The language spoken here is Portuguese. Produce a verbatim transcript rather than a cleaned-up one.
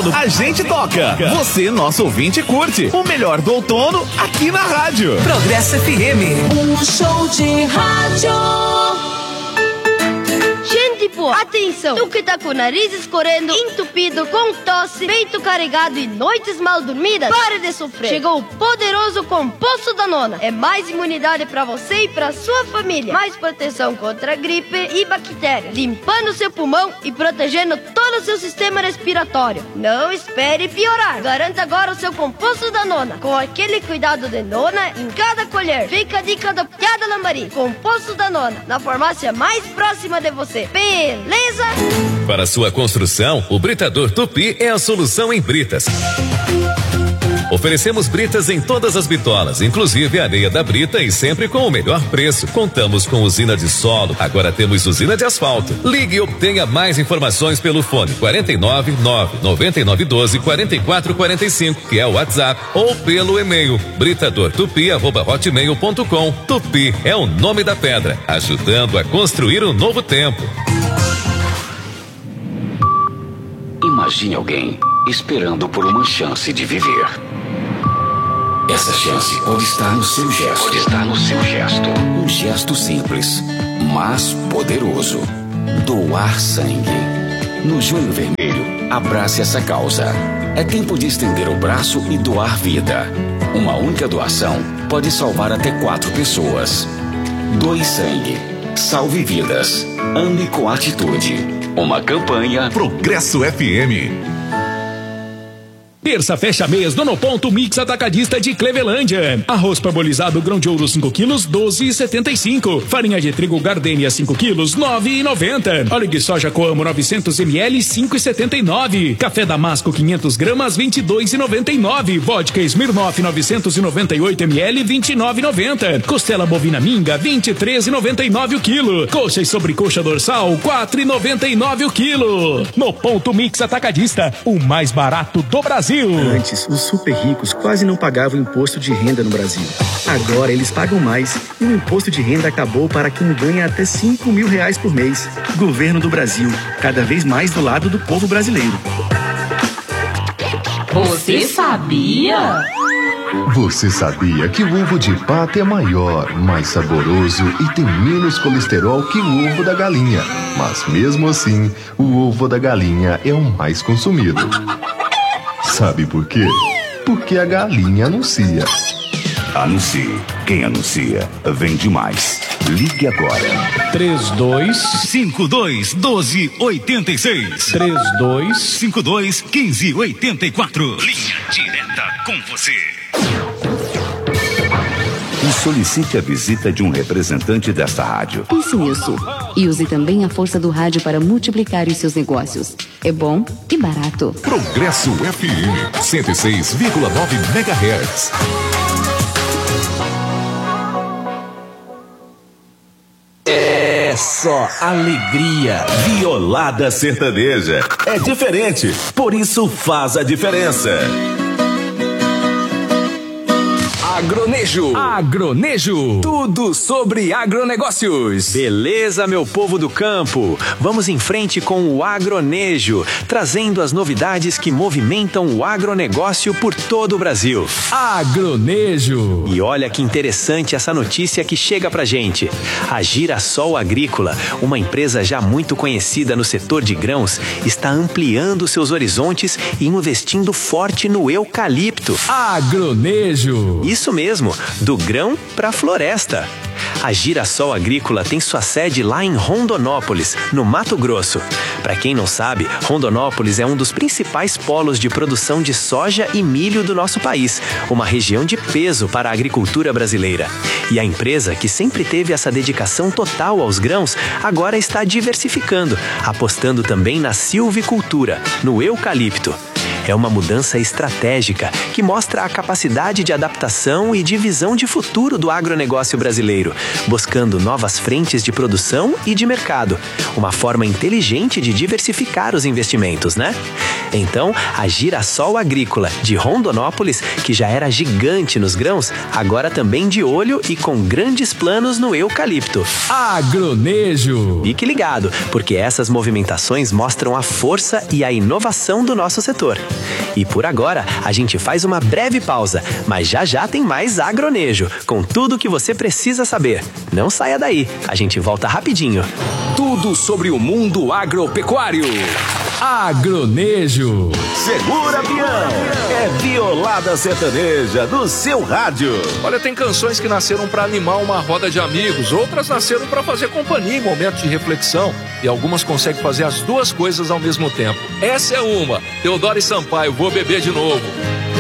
sábado a gente toca. Você, nosso ouvinte, curte. O melhor do outono aqui na rádio. Progresso F M. Um show de rádio. Gente, pô, atenção! Tu que tá com o nariz escorrendo, entupido, com tosse, peito carregado e noites mal dormidas, pare de sofrer! Chegou o poderoso Composto da Nona. É mais imunidade pra você e pra sua família. Mais proteção contra gripe e bactéria, limpando seu pulmão e protegendo todo o seu sistema respiratório. Não espere piorar. Garanta agora o seu Composto da Nona, com aquele cuidado de nona em cada colher. Fica a dica da Piada Lambari. Composto da Nona, na farmácia mais próxima de você. Beleza? Para sua construção, o Britador Tupi é a solução em britas. Oferecemos britas em todas as bitolas, inclusive a areia da brita e sempre com o melhor preço. Contamos com usina de solo, agora temos usina de asfalto. Ligue e obtenha mais informações pelo fone quarenta e nove, nove nove nove um dois, quarenta e quatro quarenta e cinco, que é o WhatsApp, ou pelo e-mail britadortupi arroba hotmail ponto com. Tupi é o nome da pedra, ajudando a construir um novo tempo. Imagine alguém esperando por uma chance de viver. Essa chance pode estar no seu gesto. Pode estar no seu gesto. Um gesto simples, mas poderoso. Doar sangue. No Junho Vermelho, abrace essa causa. É tempo de estender o braço e doar vida. Uma única doação pode salvar até quatro pessoas. Doe sangue. Salve vidas. Ame com atitude. Uma campanha Progresso F M. Terça fecha mês do No Ponto Mix Atacadista de Clevelândia. Arroz parbolizado grão de ouro cinco quilos, doze e setenta e cinco. Farinha de trigo Gardenia cinco quilos, nove e noventa. Óleo de soja Coamo novecentos mililitros, cinco e setenta e nove. Café Damasco quinhentas gramas, vinte e dois e noventa e nove. Vodka Smirnoff novecentos e noventa e oito mililitros, vinte e nove e noventa. Costela bovina minga, vinte e três e noventa e nove o quilo. Coxa e sobrecoxa dorsal, quatro e noventa e nove o quilo. No Ponto Mix Atacadista, o mais barato do Brasil. Antes, os super ricos quase não pagavam imposto de renda no Brasil. Agora eles pagam mais e o imposto de renda acabou para quem ganha até cinco mil reais por mês. Governo do Brasil, cada vez mais do lado do povo brasileiro. Você sabia? Você sabia que o ovo de pato é maior, mais saboroso e tem menos colesterol que o ovo da galinha? Mas mesmo assim, o ovo da galinha é o mais consumido. Sabe por quê? Porque a galinha anuncia. Anuncie. Quem anuncia, vende mais. Ligue agora. três dois cinco dois um dois oito seis. três dois cinco dois um cinco oito quatro. Linha direta com você. E solicite a visita de um representante desta rádio. Pense nisso. E use também a força do rádio para multiplicar os seus negócios. É bom e barato. Progresso F M cento e seis vírgula nove megahertz. É só alegria. Violada sertaneja. É diferente, por isso faz a diferença. Agronejo. Agronejo. Tudo sobre agronegócios. Beleza, meu povo do campo? Vamos em frente com o Agronejo, trazendo as novidades que movimentam o agronegócio por todo o Brasil. Agronejo. E olha que interessante essa notícia que chega pra gente. A Girassol Agrícola, uma empresa já muito conhecida no setor de grãos, está ampliando seus horizontes e investindo forte no eucalipto. Agronejo. Isso mesmo, do grão para a floresta. A Girassol Agrícola tem sua sede lá em Rondonópolis, no Mato Grosso. Para quem não sabe, Rondonópolis é um dos principais polos de produção de soja e milho do nosso país, uma região de peso para a agricultura brasileira. E a empresa, que sempre teve essa dedicação total aos grãos, agora está diversificando, apostando também na silvicultura, no eucalipto. É uma mudança estratégica que mostra a capacidade de adaptação e de visão de futuro do agronegócio brasileiro, buscando novas frentes de produção e de mercado. Uma forma inteligente de diversificar os investimentos, né? Então, a Girassol Agrícola de Rondonópolis, que já era gigante nos grãos, agora também de olho e com grandes planos no eucalipto. Agronejo! Fique ligado, porque essas movimentações mostram a força e a inovação do nosso setor. E por agora, a gente faz uma breve pausa, mas já já tem mais Agronejo, com tudo o que você precisa saber. Não saia daí, a gente volta rapidinho. Tudo sobre o mundo agropecuário. Agronejo. Segura, Bião. É Violada Sertaneja do seu rádio. Olha, tem canções que nasceram para animar uma roda de amigos, outras nasceram para fazer companhia em momentos de reflexão, e algumas conseguem fazer as duas coisas ao mesmo tempo. Essa é uma. Teodoro e Sampaio, Vou Beber de Novo.